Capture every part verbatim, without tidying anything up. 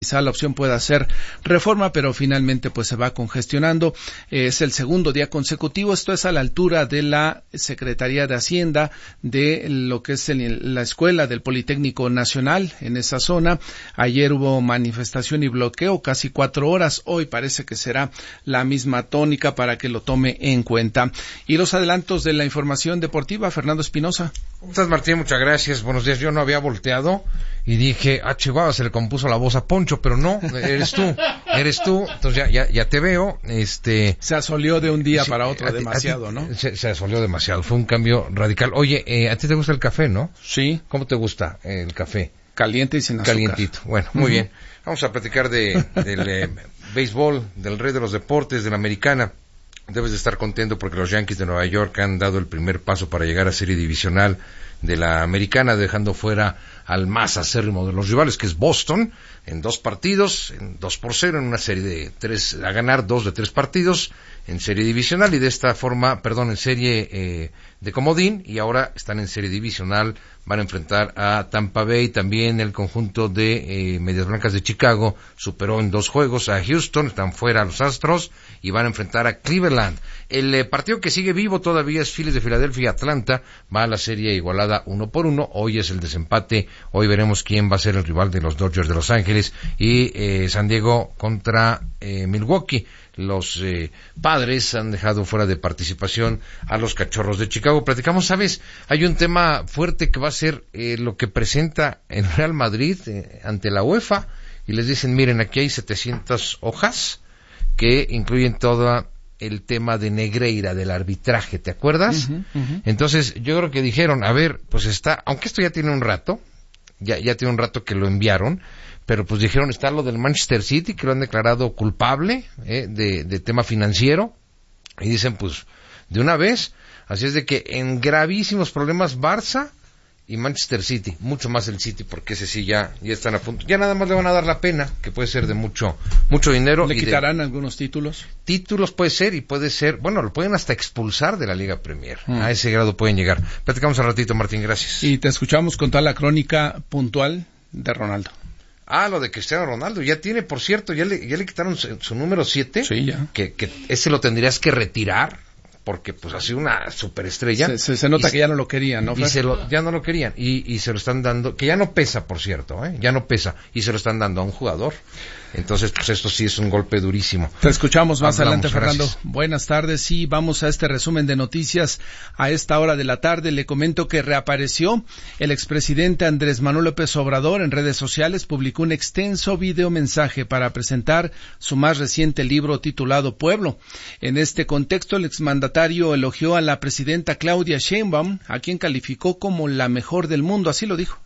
quizá la opción pueda ser Reforma, pero finalmente pues se va congestionando. Eh, es el segundo día consecutivo. Esto es a la altura de la Secretaría de Hacienda, de lo que es el, la escuela del Politécnico Nacional en esa zona. Ayer hubo manifestación y bloqueo, casi cuatro horas. Hoy parece que será la misma tónica para que lo tome en cuenta. Y los adelantos de la información deportiva, Fernando Espinosa. ¿Cómo estás, Martín? Muchas gracias. Buenos días. Yo no había volteado y dije, ah, chihuahua, se le compuso la voz a Poncho, pero no, eres tú, eres tú. Entonces ya, ya, ya te veo. Este, se asolió de un día sí, para otro a, demasiado, a, ¿no? Se, se asolió demasiado. Fue un cambio radical. Oye, eh, ¿a ti te gusta el café, no? Sí. ¿Cómo te gusta el café? Caliente y sin azúcar. Calientito. Bueno, muy uh-huh. bien. Vamos a platicar de, del eh, béisbol, del rey de los deportes, de la americana. Debes de estar contento porque los Yankees de Nueva York han dado el primer paso para llegar a serie divisional de la americana, dejando fuera al más acérrimo de los rivales, que es Boston, en dos partidos, en dos por cero, en una serie de tres, a ganar dos de tres partidos, en serie divisional, y de esta forma, perdón, en serie eh, de comodín, y ahora están en serie divisional, van a enfrentar a Tampa Bay. También el conjunto de eh, Medias Blancas de Chicago superó en dos juegos a Houston, están fuera los Astros, y van a enfrentar a Cleveland. El eh, partido que sigue vivo todavía es Phillies de Filadelfia, Atlanta, va a la serie igualada uno por uno, hoy es el desempate, hoy veremos quién va a ser el rival de los Dodgers de Los Ángeles, y eh, San Diego contra eh, Milwaukee. Los eh, Padres han dejado fuera de participación a los Cachorros de Chicago. Platicamos, ¿sabes? Hay un tema fuerte que va a ser eh, lo que presenta el Real Madrid eh, ante la UEFA, y les dicen, miren, aquí hay setecientas hojas que incluyen todo el tema de Negreira, del arbitraje, ¿te acuerdas? Uh-huh, uh-huh. Entonces, yo creo que dijeron, a ver, pues está, aunque esto ya tiene un rato, ya, ya tiene un rato que lo enviaron, pero pues dijeron, está lo del Manchester City, que lo han declarado culpable eh, de, de tema financiero, y dicen, pues, de una vez, así es de que en gravísimos problemas Barça y Manchester City, mucho más el City, porque ese sí ya, ya están a punto, ya nada más le van a dar la pena, que puede ser de mucho, mucho dinero. ¿Le y quitarán de, algunos títulos? Títulos puede ser, y puede ser, bueno, lo pueden hasta expulsar de la Liga Premier, mm. a ese grado pueden llegar. Platicamos un ratito, Martín, gracias. Y te escuchamos con toda la crónica puntual de Ronaldo. Ah, lo de Cristiano Ronaldo, ya tiene, por cierto, ya le, ya le quitaron su, su número siete. Sí, ya. Que, que ese lo tendrías que retirar, porque pues ha sido una superestrella. Se, se, se nota y, que ya no lo querían, ¿no? Y se lo, ya no lo querían, y, y se lo están dando, que ya no pesa, por cierto, ¿eh? Ya no pesa, y se lo están dando a un jugador. Entonces, pues esto sí es un golpe durísimo. Te escuchamos más Hablamos, adelante, Fernando. Gracias. Buenas tardes, y vamos a este resumen de noticias a esta hora de la tarde. Le comento que reapareció el expresidente Andrés Manuel López Obrador en redes sociales, publicó un extenso videomensaje para presentar su más reciente libro titulado Pueblo. En este contexto, el exmandatario elogió a la presidenta Claudia Sheinbaum, a quien calificó como la mejor del mundo, así lo dijo.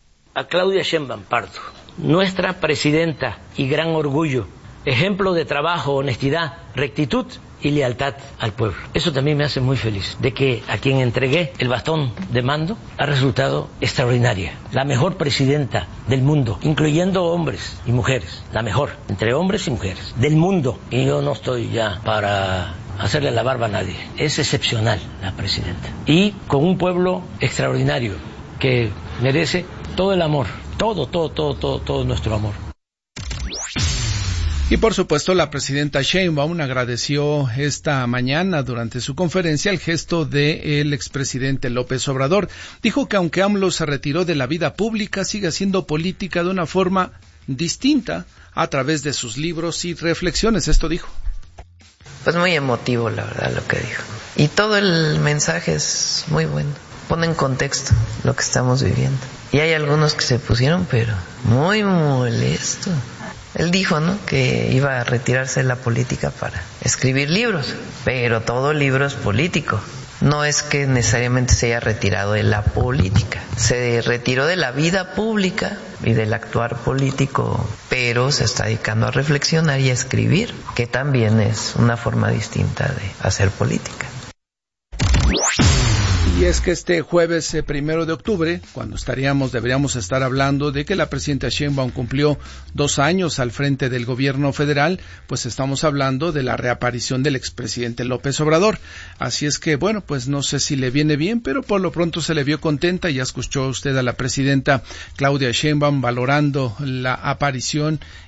A Claudia Sheinbaum Pardo, nuestra presidenta y gran orgullo, ejemplo de trabajo, honestidad, rectitud y lealtad al pueblo. Eso también me hace muy feliz, de que a quien entregué el bastón de mando ha resultado extraordinaria, la mejor presidenta del mundo, incluyendo hombres y mujeres, la mejor, entre hombres y mujeres, del mundo. Y yo no estoy ya para hacerle la barba a nadie, es excepcional la presidenta. Y con un pueblo extraordinario que merece todo el amor, todo, todo, todo, todo, todo nuestro amor. Y por supuesto, la presidenta Sheinbaum agradeció esta mañana durante su conferencia el gesto del expresidente López Obrador. Dijo que aunque AMLO se retiró de la vida pública, sigue haciendo política de una forma distinta a través de sus libros y reflexiones. Esto dijo. Pues muy emotivo, la verdad, lo que dijo. Y todo el mensaje es muy bueno. Pone en contexto lo que estamos viviendo. Y hay algunos que se pusieron, pero muy molesto. Él dijo, ¿no?, que iba a retirarse de la política para escribir libros, pero todo libro es político. No es que necesariamente se haya retirado de la política. Se retiró de la vida pública y del actuar político, pero se está dedicando a reflexionar y a escribir, que también es una forma distinta de hacer política. Y es que este jueves eh, primero de octubre, cuando estaríamos, deberíamos estar hablando de que la presidenta Sheinbaum cumplió dos años al frente del gobierno federal, pues estamos hablando de la reaparición del expresidente López Obrador. Así es que, bueno, pues no sé si le viene bien, pero por lo pronto se le vio contenta. Ya escuchó usted a la presidenta Claudia Sheinbaum valorando la aparición